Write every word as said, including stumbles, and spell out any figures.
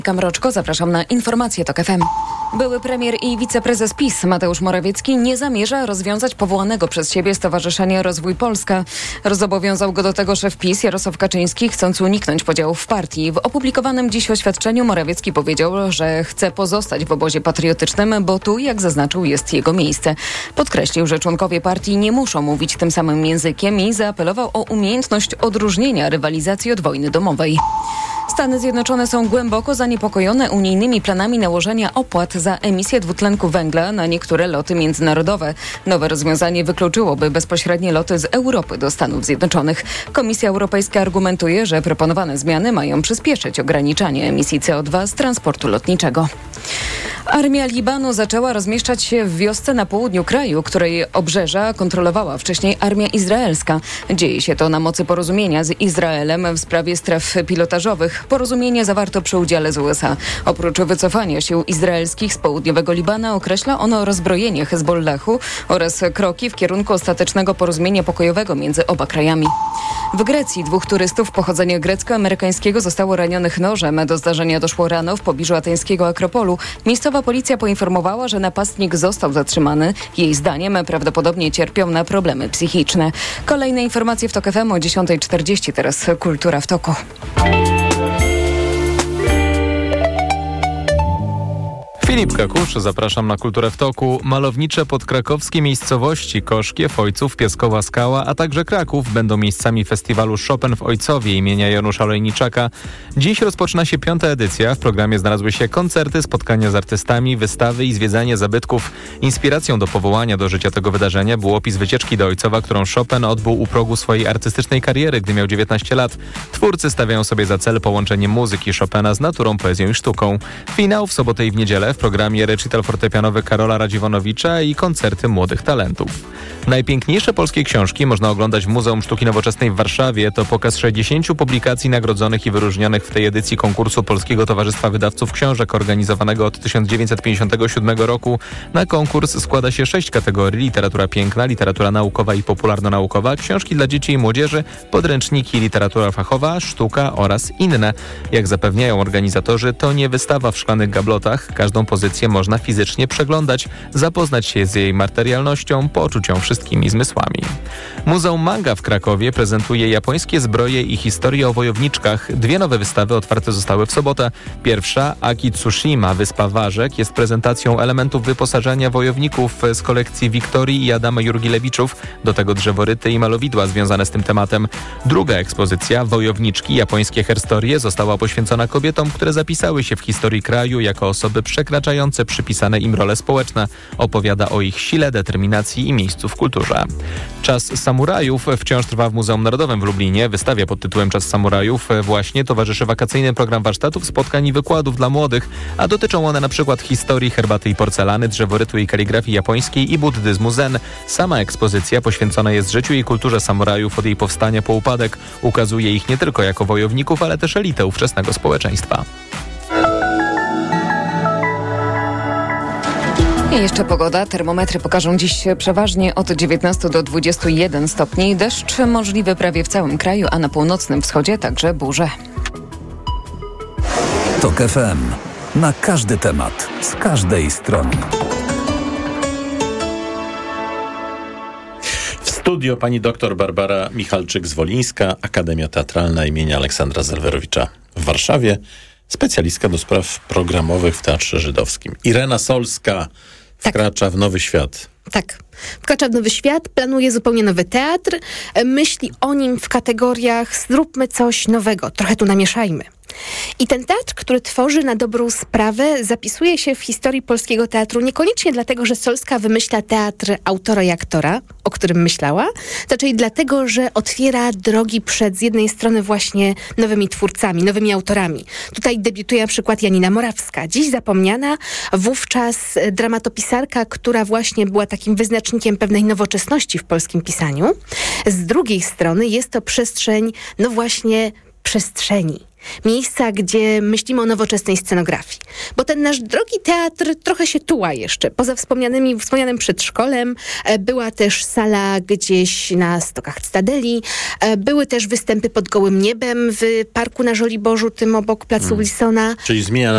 Kamroczko, zapraszam na informacje TOK F M. Były premier i wiceprezes PiS Mateusz Morawiecki nie zamierza rozwiązać powołanego przez siebie Stowarzyszenia Rozwój Polska. Zobowiązał go do tego szef PiS Jarosław Kaczyński, chcąc uniknąć podziałów w partii. W opublikowanym dziś oświadczeniu Morawiecki powiedział, że chce pozostać w obozie patriotycznym, bo tu, jak zaznaczył, jest jego miejsce. Podkreślił, że członkowie partii nie muszą mówić tym samym językiem i zaapelował o umiejętność odróżnienia rywalizacji od wojny domowej. Stany Zjednoczone są głęboko zaniepokojone unijnymi planami nałożenia opłat za emisję dwutlenku węgla na niektóre loty międzynarodowe. Nowe rozwiązanie wykluczyłoby bezpośrednie loty z Europy do Stanów Zjednoczonych. Komisja Europejska argumentuje, że proponowane zmiany mają przyspieszyć ograniczanie emisji C O dwa z transportu lotniczego. Armia Libanu zaczęła rozmieszczać się w wiosce na południu kraju, której obrzeża kontrolowała wcześniej armia izraelska. Dzieje się to na mocy porozumienia z Izraelem w sprawie stref pilotażowych. Porozumienie zawarto przy udziale z U S A. Oprócz wycofania sił izraelskich z południowego Libana określa ono rozbrojenie Hezbollahu oraz kroki w kierunku ostatecznego porozumienia pokojowego między oba krajami. W Grecji dwóch turystów pochodzenia grecko-amerykańskiego zostało ranionych nożem. Do zdarzenia doszło rano w pobliżu ateńskiego Akropolu. Miejscowa policja poinformowała, że napastnik został zatrzymany. Jej zdaniem prawdopodobnie cierpią na problemy psychiczne. Kolejne informacje w TOK F M o dziesiąta czterdzieści. Teraz Kultura w toku. Filip Kakusz, zapraszam na Kulturę w toku. Malownicze podkrakowskie miejscowości Koszkiew, Ojców, Pieskowa Skała, a także Kraków będą miejscami festiwalu Chopin w Ojcowie imienia Janusza Olejniczaka. Dziś rozpoczyna się piąta edycja. W programie znalazły się koncerty, spotkania z artystami, wystawy i zwiedzanie zabytków. Inspiracją do powołania do życia tego wydarzenia był opis wycieczki do Ojcowa, którą Chopin odbył u progu swojej artystycznej kariery, gdy miał dziewiętnaście lat. Twórcy stawiają sobie za cel połączenie muzyki Chopina z naturą, poezją i sztuką. Finał w sobotę i w niedzielę. W programie recital fortepianowy Karola Radziwonowicza i koncerty młodych talentów. Najpiękniejsze polskie książki można oglądać w Muzeum Sztuki Nowoczesnej w Warszawie. To pokaz sześćdziesięciu publikacji nagrodzonych i wyróżnionych w tej edycji konkursu Polskiego Towarzystwa Wydawców Książek, organizowanego od tysiąc dziewięćset pięćdziesiątego siódmego roku. Na konkurs składa się sześć kategorii: literatura piękna, literatura naukowa i popularno-naukowa, książki dla dzieci i młodzieży, podręczniki, literatura fachowa, sztuka oraz inne. Jak zapewniają organizatorzy, to nie wystawa w szklanych gablotach. Każdą pozycję można fizycznie przeglądać, zapoznać się z jej materialnością, poczuć ją wszystkimi zmysłami. Muzeum Manga w Krakowie prezentuje japońskie zbroje i historię o wojowniczkach. Dwie nowe wystawy otwarte zostały w sobotę. Pierwsza, Aki Tsushima, Wyspa Warzek, jest prezentacją elementów wyposażenia wojowników z kolekcji Wiktorii i Adama Jurgilewiczów, do tego drzeworyty i malowidła związane z tym tematem. Druga ekspozycja, Wojowniczki, japońskie herstorie, została poświęcona kobietom, które zapisały się w historii kraju jako osoby przekraczające przypisane im role społeczne. Opowiada o ich sile, determinacji i miejscu w kulturze. Czas samurajów wciąż trwa w Muzeum Narodowym w Lublinie. Wystawie pod tytułem Czas samurajów właśnie towarzyszy wakacyjny program warsztatów, spotkań i wykładów dla młodych, a dotyczą one na przykład historii herbaty i porcelany, drzeworytu i kaligrafii japońskiej i buddyzmu zen. Sama ekspozycja poświęcona jest życiu i kulturze samurajów od jej powstania po upadek. Ukazuje ich nie tylko jako wojowników, ale też elitę ówczesnego społeczeństwa. I jeszcze pogoda. Termometry pokażą dziś przeważnie od dziewiętnastu do dwudziestu jeden stopni. Deszcz możliwy prawie w całym kraju, a na północnym wschodzie także burze. TOK F M. Na każdy temat, z każdej strony. W studio pani doktor Barbara Michalczyk-Zwolińska, Akademia Teatralna imienia Aleksandra Zelwerowicza w Warszawie, specjalistka do spraw programowych w Teatrze Żydowskim. Irena Solska wkracza tak w nowy świat. Tak. Wkracza w nowy świat, planuje zupełnie nowy teatr, myśli o nim w kategoriach zróbmy coś nowego, trochę tu namieszajmy. I ten teatr, który tworzy na dobrą sprawę, zapisuje się w historii polskiego teatru niekoniecznie dlatego, że Solska wymyśla teatr autora i aktora, o którym myślała, raczej dlatego, że otwiera drogi przed z jednej strony właśnie nowymi twórcami, nowymi autorami. Tutaj debiutuje na przykład Janina Morawska, dziś zapomniana, wówczas dramatopisarka, która właśnie była takim wyznacznikiem pewnej nowoczesności w polskim pisaniu. Z drugiej strony jest to przestrzeń, no właśnie przestrzeni. Miejsca, gdzie myślimy o nowoczesnej scenografii. Bo ten nasz drogi teatr trochę się tuła jeszcze. Poza wspomnianymi, wspomnianym przedszkolem e, była też sala gdzieś na stokach Cytadeli. E, były też występy pod gołym niebem w parku na Żoliborzu, tym obok placu Hmm. Wilsona. Czyli zmiana